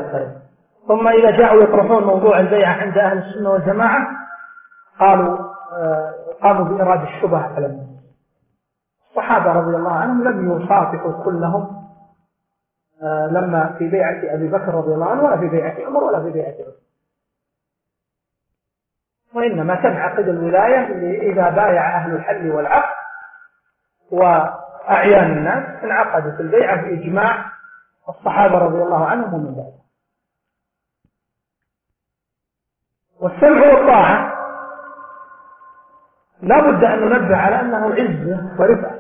ثم إذا جاءوا يطرحون موضوع البيعة عند أهل السنة والجماعة قاموا بإرادة الشبهة على الناس. الصحابة رضي الله عنهم لم يصافحوا كلهم لما في بيعة أبي بكر رضي الله عنه، ولا في بيعة عمر، ولا في بيعة عثمان، وإنما تنعقد الولاية إذا بايع أهل الحل والعقد وأعيان الناس انعقدت البيعة بإجماع الصحابة رضي الله عنهم ومن بعد. والسمع والطاعة لا بد أن ننبه على أنه عزة ورفعة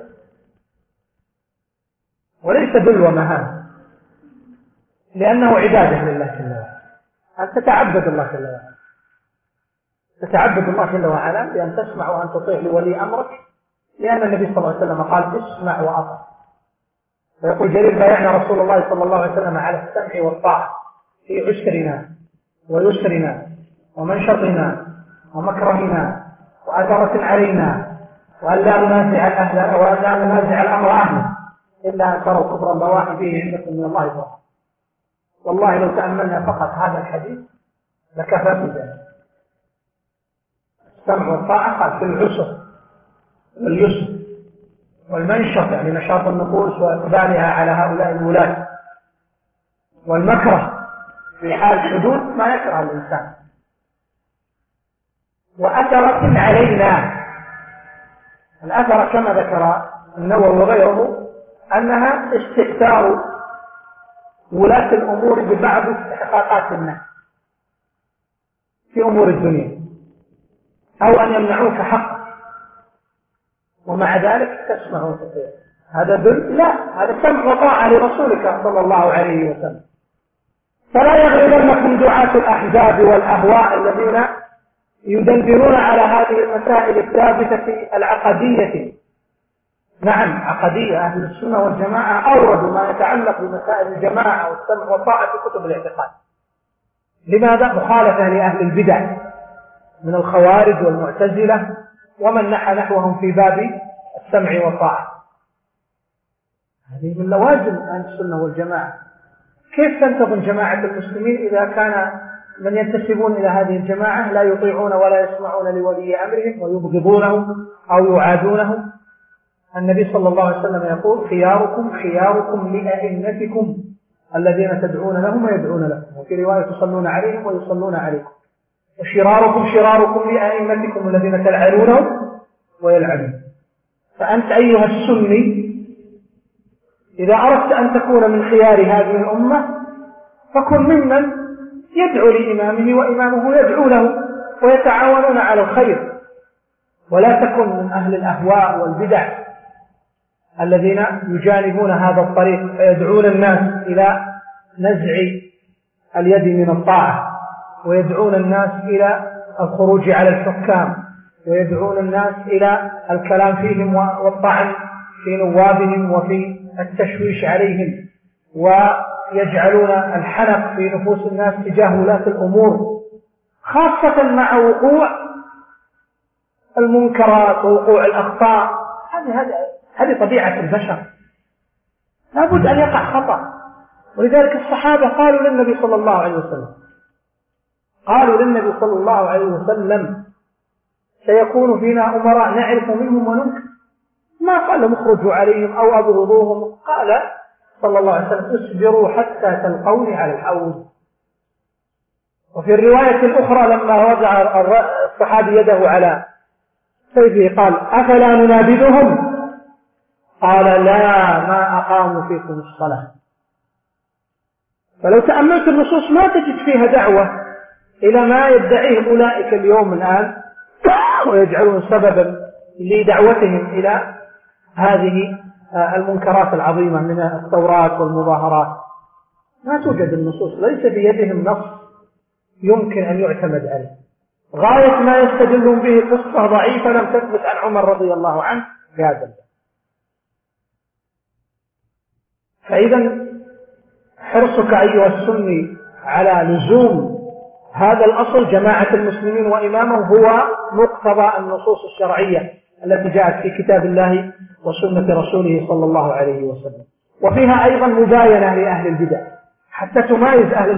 وليس ذل ومهانة، لأنه عبادة لله جل وعلا، أن تتعبد الله جل وعلا، تتعبد الله جل وعلا بأن تسمع وأن تطيع لولي أمرك، لأن النبي صلى الله عليه وسلم قال اسمع وأطع. ويقول جرير بايعنا رسول الله صلى الله عليه وسلم على السمع والطاعة في عسرنا ويسرنا ومنشطنا ومكرهنا وأثرة علينا، وأن لا ننازع الأهل وأن لا ننازع الأمر أهله إلا أن تروا كفرا بواحي فيه عندكم من الله برهان. والله لو تأملنا فقط هذا الحديث لكفى بذلك. السمع والطاعة قال في العسر واليسر والمنشط، يعني نشاط النفوس وإقبالها على هؤلاء الولاة، والمكره في حال حدود ما يكره الإنسان، وأثرة علينا. الأثرة كما ذكر النووي وغيره أنها استئثار ولاة الأمور ببعض استحقاقات الناس في أمور الدنيا، أو أن يمنعوك حق ومع ذلك تسمع وتطيع. هذا ذل؟ لا، هذا سمع وطاعة لرسولك صلى الله عليه وسلم. فلا يغرنكم دعاة الأحزاب والأهواء الذين يدندنون على هذه المسائل الثابتة العقدية. نعم عقدية، أهل السنة والجماعة أوردوا ما يتعلق بمسائل الجماعة والسمع والطاعة في كتب الاعتقاد. لماذا؟ مخالفة لأهل البدع من الخوارج والمعتزلة ومن نحى نحوهم في باب السمع والطاعة. هذه من لوازم أهل السنة والجماعة. كيف تنتظم جماعة المسلمين إذا كان من ينتسبون إلى هذه الجماعة لا يطيعون ولا يسمعون لولي أمرهم ويبغضونهم أو يعادونهم؟ النبي صلى الله عليه وسلم يقول خياركم خياركم لأئمتكم الذين تدعون لهم ويدعون لكم، وفي رواية تصلون عليهم ويصلون عليكم، وشراركم شراركم لأئمتكم الذين تلعنونهم ويلعنون. فأنت أيها السني إذا أردت أن تكون من خيار هذه الأمة فكن ممن يدعو لإمامه وإمامه يدعو له ويتعاونون على الخير، ولا تكن من أهل الأهواء والبدع الذين يجانبون هذا الطريق فيدعون الناس إلى نزع اليد من الطاعة، ويدعون الناس إلى الخروج على الحكام، ويدعون الناس إلى الكلام فيهم والطعن في نوابهم وفي التشويش عليهم، ويجعلون الحنق في نفوس الناس تجاه ولاة الأمور، خاصة مع وقوع المنكرات ووقوع الأخطاء. هذه طبيعة البشر، لا بد أن يقع خطأ. ولذلك الصحابة قالوا للنبي صلى الله عليه وسلم سيكون فينا أمراء نعرف منهم وننكر. ما قال اخرجوا عليهم أو أبغضوهم، قال صلى الله عليه وسلم اصبروا حتى تلقوني على الحوض. وفي الرواية الأخرى لما وضع الصحابي يده على سيفه قال أفلا ننابذهم؟ قال لا، ما أقاموا فيكم الصلاة. فلو تأملت النصوص ما تجد فيها دعوة إلى ما يدعيه أولئك اليوم الآن ويجعلون سببا لدعوتهم إلى هذه المنكرات العظيمة من الثورات والمظاهرات. ما توجد النصوص، ليس بيدهم نص يمكن أن يعتمد عليه. غاية ما يستدلون به قصة ضعيفة لم تثبت عن عمر رضي الله عنه في هذا الباب. فإذا حرصك أيها السني على لزوم هذا الأصل جماعة المسلمين وإمامه هو مقتضى النصوص الشرعية التي جاءت في كتاب الله وسنة رسوله صلى الله عليه وسلم، وفيها أيضا مباينة لأهل البدع حتى تمايز أهل